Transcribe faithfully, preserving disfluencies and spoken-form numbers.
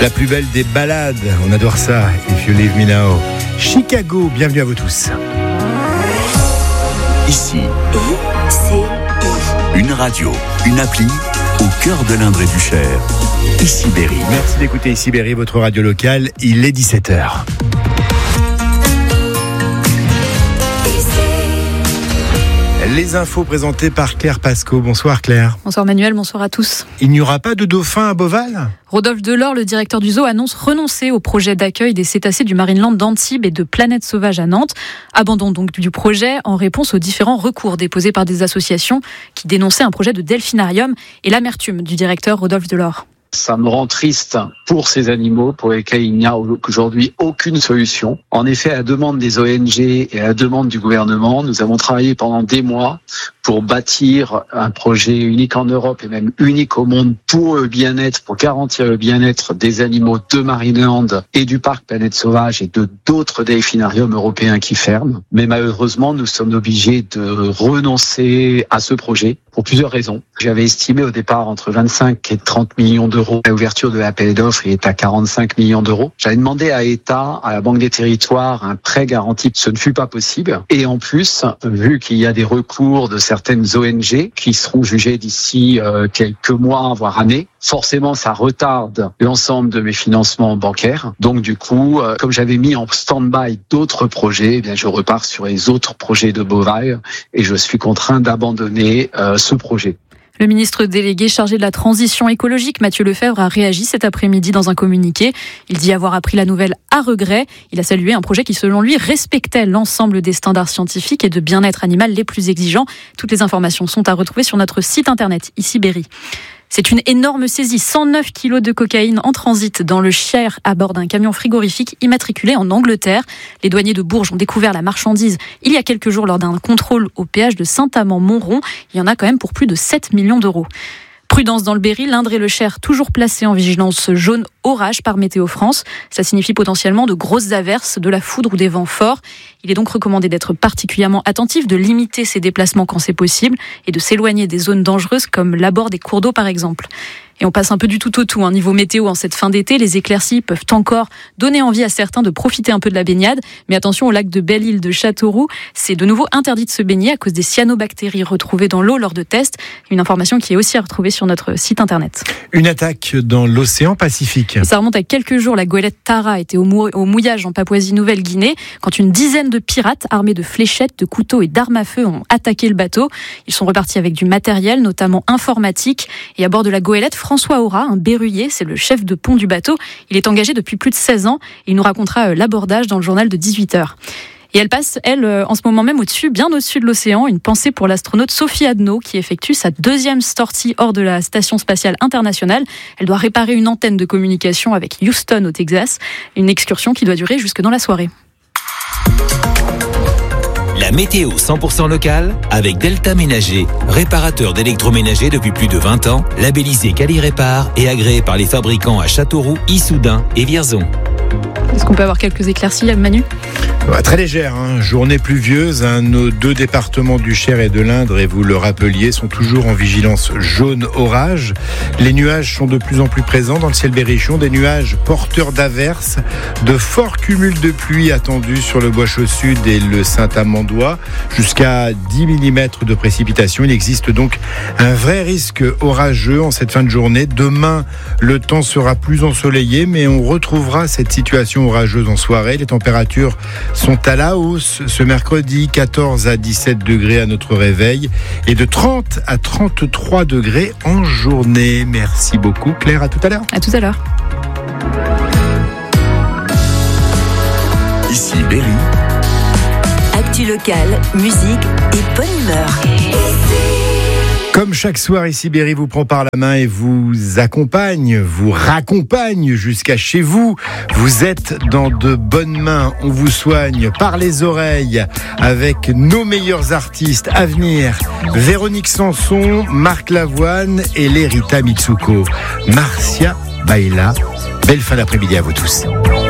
La plus belle des ballades, on adore ça. If You Leave Me Now. Chicago, bienvenue à vous tous. Ici, I, C, I. une radio, une appli au cœur de l'Indre et du Cher. Ici Berry. Merci d'écouter Ici Berry, votre radio locale. Il est dix-sept heures. Les infos présentées par Claire Pasco. Bonsoir Claire. Bonsoir Manuel, bonsoir à tous. Il n'y aura pas de dauphin à Beauval ? Rodolphe Delors, le directeur du zoo, annonce renoncer au projet d'accueil des cétacés du Marineland d'Antibes et de Planète Sauvage à Nantes. Abandon donc du projet en réponse aux différents recours déposés par des associations qui dénonçaient un projet de delphinarium et l'amertume du directeur Rodolphe Delors. Ça me rend triste pour ces animaux pour lesquels il n'y a aujourd'hui aucune solution. En effet, à la demande des O N G et à la demande du gouvernement, nous avons travaillé pendant des mois pour bâtir un projet unique en Europe et même unique au monde pour le bien-être, pour garantir le bien-être des animaux de Marineland et du parc Planète Sauvage et de d'autres delphinariums européens qui ferment. Mais malheureusement, nous sommes obligés de renoncer à ce projet pour plusieurs raisons. J'avais estimé au départ entre vingt-cinq et trente millions d'euros. L'ouverture de l'appel d'offres est à quarante-cinq millions d'euros. J'avais demandé à État, à la Banque des Territoires, un prêt garanti. Ce ne fut pas possible. Et en plus, vu qu'il y a des recours de certaines O N G qui seront jugés d'ici euh, quelques mois, voire années, forcément, ça retarde l'ensemble de mes financements bancaires. Donc, du coup, euh, comme j'avais mis en stand-by d'autres projets, eh bien, je repars sur les autres projets de Beauval et je suis contraint d'abandonner euh, ce projet. Le ministre délégué chargé de la transition écologique, Mathieu Lefebvre, a réagi cet après-midi dans un communiqué. Il dit avoir appris la nouvelle à regret. Il a salué un projet qui, selon lui, respectait l'ensemble des standards scientifiques et de bien-être animal les plus exigeants. Toutes les informations sont à retrouver sur notre site internet, Ici Berry. C'est une énorme saisie, cent neuf kilos de cocaïne en transit dans le Cher à bord d'un camion frigorifique immatriculé en Angleterre. Les douaniers de Bourges ont découvert la marchandise il y a quelques jours lors d'un contrôle au péage de Saint-Amand-Montrond. Il y en a quand même pour plus de sept millions d'euros. Prudence dans le Berry, l'Indre et le Cher toujours placés en vigilance jaune orage par Météo France. Ça signifie potentiellement de grosses averses, de la foudre ou des vents forts. Il est donc recommandé d'être particulièrement attentif, de limiter ses déplacements quand c'est possible et de s'éloigner des zones dangereuses comme l'abord des cours d'eau par exemple. Et on passe un peu du tout au tout. Hein. Niveau météo, en cette fin d'été, les éclaircies peuvent encore donner envie à certains de profiter un peu de la baignade. Mais attention, au lac de Belle-Île de Châteauroux, c'est de nouveau interdit de se baigner à cause des cyanobactéries retrouvées dans l'eau lors de tests. Une information qui est aussi à retrouver sur notre site internet. Une attaque dans l'océan Pacifique. Ça remonte à quelques jours. La goélette Tara était au, mou- au mouillage en Papouasie-Nouvelle-Guinée quand une dizaine de pirates armés de fléchettes, de couteaux et d'armes à feu ont attaqué le bateau. Ils sont repartis avec du matériel, notamment informatique. Et à bord de la goélette, François Aura, un berruyer, c'est le chef de pont du bateau. Il est engagé depuis plus de seize ans et il nous racontera l'abordage dans le journal de dix-huit heures. Et elle passe, elle, en ce moment même au-dessus, bien au-dessus de l'océan. Une pensée pour l'astronaute Sophie Adno qui effectue sa deuxième sortie hors de la Station Spatiale Internationale. Elle doit réparer une antenne de communication avec Houston au Texas. Une excursion qui doit durer jusque dans la soirée. La météo cent pour cent locale avec Delta Ménager, réparateur d'électroménager depuis plus de vingt ans, labellisé Quali-Répar et agréé par les fabricants à Châteauroux, Issoudun et Vierzon. Est-ce qu'on peut avoir quelques éclaircies, Manu ? Ouais, très légère, hein. Journée pluvieuse. Hein. Nos deux départements du Cher et de l'Indre, et vous le rappeliez, sont toujours en vigilance jaune orage. Les nuages sont de plus en plus présents dans le ciel berrichon. Des nuages porteurs d'averses, de forts cumuls de pluie attendus sur le Bois-Chaud Sud et le Saint-Amandois, jusqu'à dix millimètres de précipitations. Il existe donc un vrai risque orageux en cette fin de journée. Demain, le temps sera plus ensoleillé, mais on retrouvera cette situation orageuse en soirée. Les températures sont à la hausse ce mercredi, quatorze à dix-sept degrés à notre réveil et de trente à trente-trois degrés en journée. Merci beaucoup Claire, à tout à l'heure. À tout à l'heure. Ici Berry. Actu locale, musique et bonne humeur. Comme chaque soir, ici Berry vous prend par la main et vous accompagne, vous raccompagne jusqu'à chez vous. Vous êtes dans de bonnes mains. On vous soigne par les oreilles avec nos meilleurs artistes à venir. Véronique Sanson, Marc Lavoine et Lerita Mitsuko. Marcia Baila. Belle fin d'après-midi à vous tous.